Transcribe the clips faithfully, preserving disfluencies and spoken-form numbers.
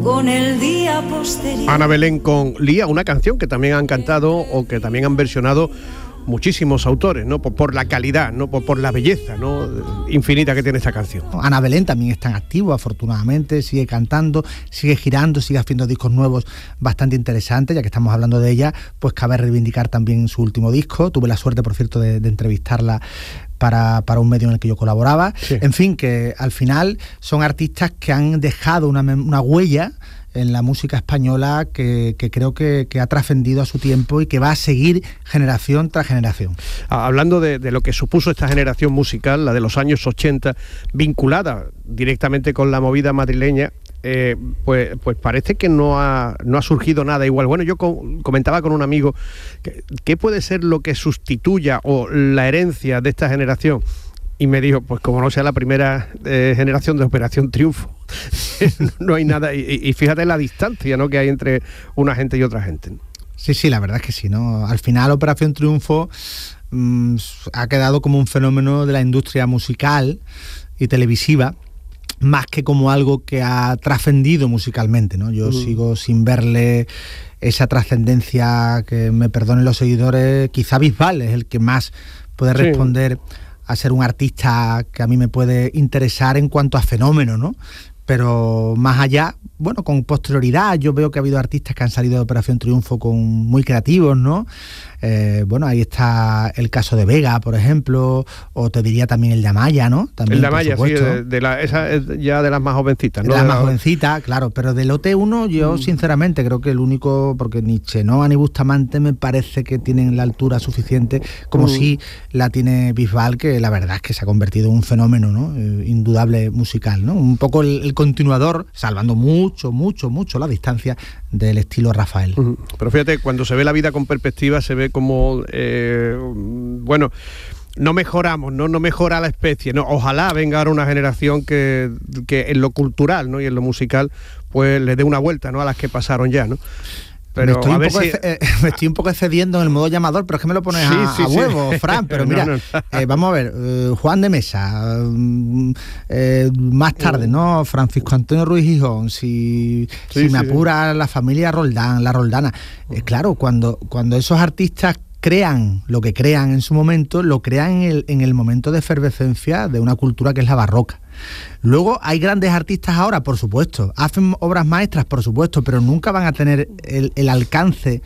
con el día posterior. Ana Belén con Lía, una canción que también han cantado o que también han versionado muchísimos autores, ¿no? Por, por la calidad, ¿no? Por, por la belleza, ¿no? Infinita que tiene esta canción. Ana Belén también está en activo, afortunadamente, sigue cantando, sigue girando, sigue haciendo discos nuevos bastante interesantes, ya que estamos hablando de ella, pues cabe reivindicar también su último disco. Tuve la suerte, por cierto, de, de entrevistarla Para, para un medio en el que yo colaboraba. Sí. En fin, que al final son artistas que han dejado una, una huella en la música española que, que creo que, que ha trascendido a su tiempo y que va a seguir generación tras generación. Hablando de, de lo que supuso esta generación musical, la de los años ochenta, vinculada directamente con la movida madrileña, Eh, pues, pues parece que no ha, no ha surgido nada igual. Bueno, yo co- comentaba con un amigo que, ¿qué puede ser lo que sustituya o la herencia de esta generación? Y me dijo, pues como no sea la primera eh, generación de Operación Triunfo, no hay nada. Y, y fíjate la distancia, ¿no?, que hay entre una gente y otra gente. Sí, sí, la verdad es que sí, ¿no? Al final Operación Triunfo mmm, ha quedado como un fenómeno de la industria musical y televisiva, más que como algo que ha trascendido musicalmente, ¿no? Yo mm. sigo sin verle esa trascendencia, que me perdonen los seguidores. Quizá Bisbal es el que más puede responder sí. a ser un artista que a mí me puede interesar en cuanto a fenómeno, ¿no? Pero más allá, bueno, con posterioridad yo veo que ha habido artistas que han salido de Operación Triunfo con muy creativos, ¿no? Eh, bueno, ahí está el caso de Vega, por ejemplo, o te diría también el de Amaya, ¿no? También, el de Amaya, sí, de, de la, esa es ya de las más jovencitas, ¿no? De las de más la... jovencitas, claro, pero del O T uno yo mm. sinceramente creo que el único, porque ni Chenoa ni Bustamante me parece que tienen la altura suficiente, como mm. si la tiene Bisbal, que la verdad es que se ha convertido en un fenómeno, ¿no? Eh, indudable musical, ¿no? Un poco el, el continuador, salvando mucho, mucho, mucho la distancia del estilo Rafael. Mm. Pero fíjate, cuando se ve la vida con perspectiva, se ve como, eh, bueno, no mejoramos, ¿no? No mejora la especie, ¿no? Ojalá venga ahora una generación que, que en lo cultural, ¿no?, y en lo musical, pues le dé una vuelta, ¿no?, a las que pasaron ya, ¿no? Pero me, estoy a un ver poco si... ex- eh, me estoy un poco excediendo en el modo llamador, pero es que me lo pones sí, a, sí, a huevo, sí. Fran. Pero mira, no, no. Eh, vamos a ver, eh, Juan de Mesa, eh, más tarde, ¿no? Francisco Antonio Ruiz Gijón, si, sí, si me sí, apura sí. la familia Roldán, la Roldana. Eh, claro, cuando, cuando esos artistas crean lo que crean en su momento, lo crean en el, en el momento de efervescencia de una cultura que es la barroca. Luego hay grandes artistas ahora, por supuesto, hacen obras maestras, por supuesto, pero nunca van a tener el, el alcance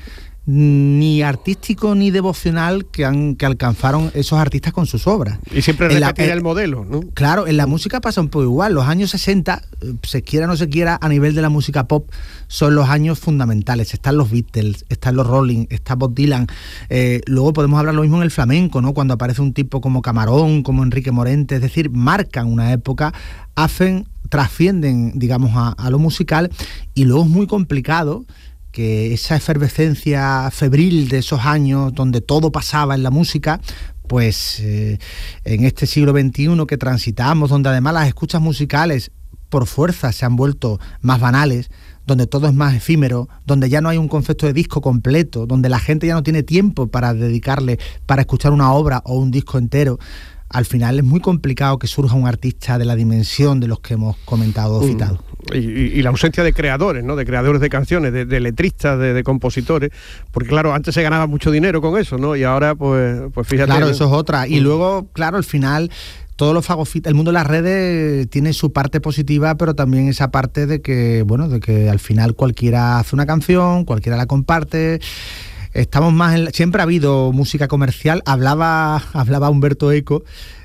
ni artístico ni devocional que han que alcanzaron esos artistas con sus obras. Y siempre repetir el modelo, ¿no? Claro, en la música pasa un poco igual. Los años sesenta, se quiera o no se quiera, a nivel de la música pop, son los años fundamentales. Están los Beatles, están los Rolling, está Bob Dylan. Eh, luego podemos hablar lo mismo en el flamenco, ¿no? Cuando aparece un tipo como Camarón, como Enrique Morente, es decir, marcan una época, hacen, trascienden, digamos, a, a lo musical, y luego es muy complicado que esa efervescencia febril de esos años donde todo pasaba en la música, pues eh, en este siglo veintiuno que transitamos, donde además las escuchas musicales por fuerza se han vuelto más banales, donde todo es más efímero, donde ya no hay un concepto de disco completo, donde la gente ya no tiene tiempo para dedicarle, para escuchar una obra o un disco entero, al final es muy complicado que surja un artista de la dimensión de los que hemos comentado o citado. Y, y, y la ausencia de creadores, ¿no? De creadores de canciones, de, de letristas, de, de compositores, porque claro, antes se ganaba mucho dinero con eso, ¿no? Y ahora, pues, pues fíjate. Claro, ¿no? eso es otra. Y luego, claro, al final, todos los fagofitas, el mundo de las redes tiene su parte positiva, pero también esa parte de que, bueno, de que al final cualquiera hace una canción, cualquiera la comparte. Estamos más en la, siempre ha habido música comercial. Hablaba, hablaba Humberto Eco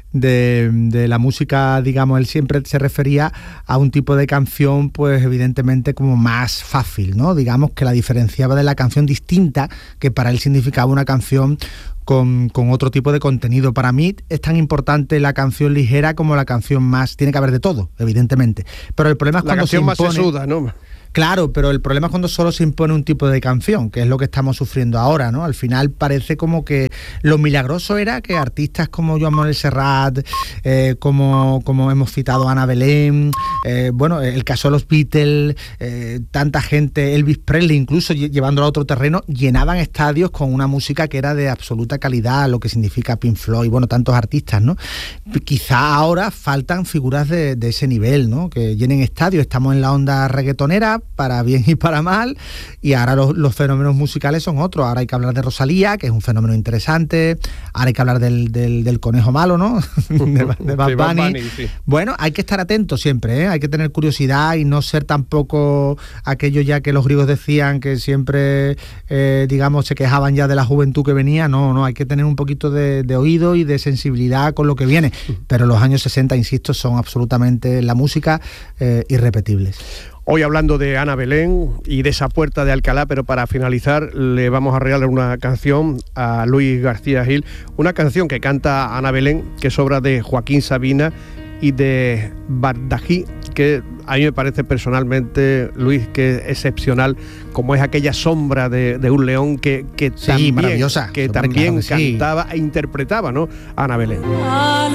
de, de la música, digamos, él siempre se refería a un tipo de canción, pues evidentemente como más fácil, ¿no? Digamos que la diferenciaba de la canción distinta, que para él significaba una canción con, con otro tipo de contenido. Para mí es tan importante la canción ligera como la canción más... Tiene que haber de todo, evidentemente. Pero el problema es cuando se impone... La canción más sesuda, ¿no? Claro, pero el problema es cuando solo se impone un tipo de canción, que es lo que estamos sufriendo ahora, ¿no? Al final parece como que lo milagroso era que artistas como Joan Manuel Serrat, eh, como, como hemos citado a Ana Belén, eh, bueno, el caso de los Beatles, eh, tanta gente, Elvis Presley incluso, llevándolo a otro terreno, llenaban estadios con una música que era de absoluta calidad, lo que significa Pink Floyd, bueno, tantos artistas, ¿no? Quizá ahora faltan figuras de, de ese nivel, ¿no? Que llenen estadios. Estamos en la onda reggaetonera, para bien y para mal, y ahora los, los fenómenos musicales son otros. Ahora hay que hablar de Rosalía, que es un fenómeno interesante, ahora hay que hablar del, del, del conejo malo, ¿no? de, de Bad Bunny. Bunny sí. Bueno, hay que estar atentos siempre, ¿eh? Hay que tener curiosidad y no ser tampoco aquello ya que los griegos decían que siempre, eh, digamos, se quejaban ya de la juventud que venía. No, no, hay que tener un poquito de, de oído y de sensibilidad con lo que viene. Pero los años sesenta, insisto, son absolutamente en la música eh, irrepetibles. Hoy hablando de Ana Belén y de esa puerta de Alcalá, pero para finalizar le vamos a regalar una canción a Luis García Gil, una canción que canta Ana Belén, que es obra de Joaquín Sabina y de Bardají, que a mí me parece personalmente, Luis, que es excepcional, como es aquella sombra de, de un león que, que sí, también, maravillosa, que Super, también claro que cantaba sí. e interpretaba, ¿no?, Ana Belén.